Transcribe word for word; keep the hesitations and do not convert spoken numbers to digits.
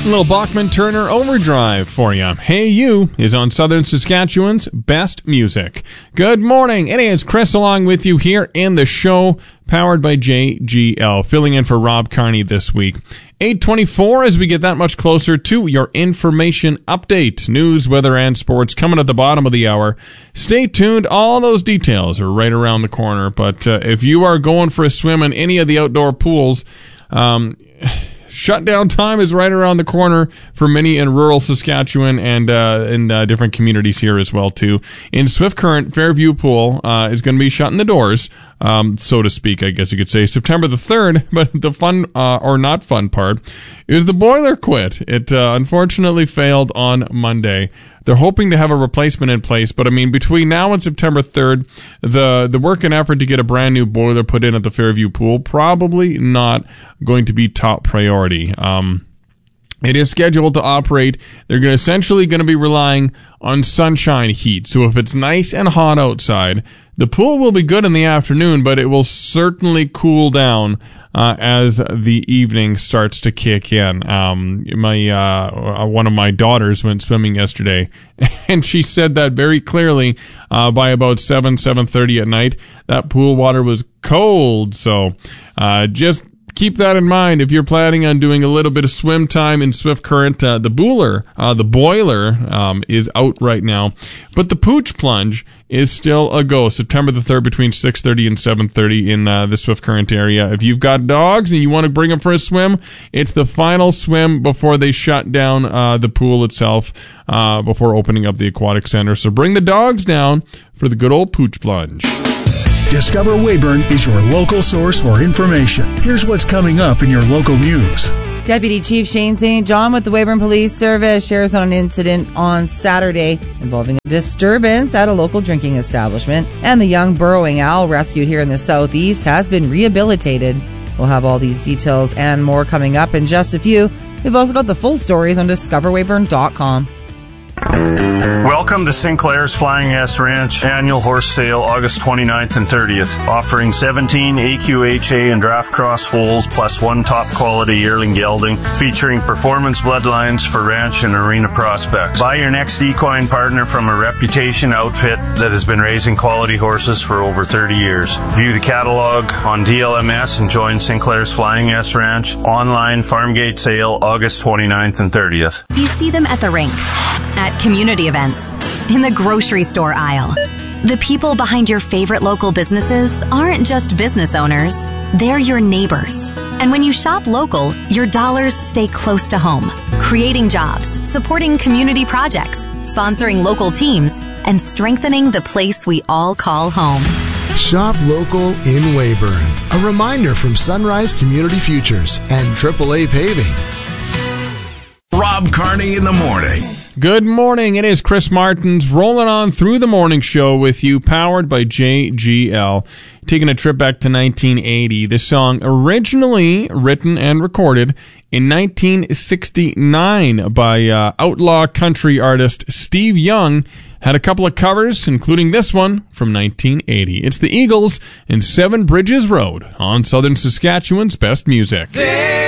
A little Bachman-Turner Overdrive for you. Hey You is on Southern Saskatchewan's Best Music. Good morning. It is Chris along with you here in the show, powered by J G L, filling in for Rob Carney this week. eight twenty-four as we get that much closer to your information update. News, weather, and sports coming at the bottom of the hour. Stay tuned. All those details are right around the corner. But uh, if you are going for a swim in any of the outdoor pools, um... shutdown time is right around the corner for many in rural Saskatchewan and uh, in uh, different communities here as well, too. In Swift Current, Fairview Pool uh, is going to be shutting the doors, um, so to speak, I guess you could say, September the third. But the fun, uh, or not fun part, is the boiler quit. It uh, unfortunately failed on Monday. They're hoping to have a replacement in place, but I mean, between now and September third, the the work and effort to get a brand new boiler put in at the Fairview Pool probably not going to be top priority. Um, it is scheduled to operate. They're gonna, essentially going to be relying on sunshine heat. So if it's nice and hot outside, the pool will be good in the afternoon, but it will certainly cool down uh, as the evening starts to kick in. Um, my uh, one of my daughters went swimming yesterday, and she said that very clearly. Uh, by about seven, seven thirty at night, that pool water was cold. So uh, just keep that in mind if you're planning on doing a little bit of swim time in Swift Current. Uh, the boiler, uh, the boiler um, is out right now, but the Pooch Plunge is still a go. September the third between six thirty and seven thirty in uh, the Swift Current area. If you've got dogs and you want to bring them for a swim, it's the final swim before they shut down uh, the pool itself, uh, before opening up the aquatic center. So bring the dogs down for the good old Pooch Plunge. Discover Weyburn is your local source for information. Here's what's coming up in your local news. Deputy Chief Shane Saint John with the Weyburn Police Service shares on an incident on Saturday involving a disturbance at a local drinking establishment. And the young burrowing owl rescued here in the southeast has been rehabilitated. We'll have all these details and more coming up in just a few. We've also got the full stories on discover weyburn dot com. Welcome to Sinclair's Flying S Ranch annual horse sale August twenty-ninth and thirtieth, offering seventeen A Q H A and draft cross foals plus one top quality yearling gelding, featuring performance bloodlines for ranch and arena prospects. Buy your next equine partner from a reputation outfit that has been raising quality horses for over thirty years. View the catalog on D L M S and join Sinclair's Flying S Ranch online farm gate sale August twenty-ninth and thirtieth. You see them at the rink, at community events, in the grocery store aisle. The people behind your favorite local businesses aren't just business owners, they're your neighbors. And when you shop local, your dollars stay close to home, creating jobs, supporting community projects, sponsoring local teams, and strengthening the place we all call home. Shop local in Weyburn. A reminder from Sunrise Community Futures and triple A Paving. Rob Carney in the morning. Good morning. It is Chris Martins rolling on through the morning show with you, powered by J G L. Taking a trip back to nineteen eighty. This song originally written and recorded in nineteen sixty-nine by uh, outlaw country artist Steve Young. Had a couple of covers, including this one from nineteen eighty. It's the Eagles and Seven Bridges Road on Southern Saskatchewan's Best Music.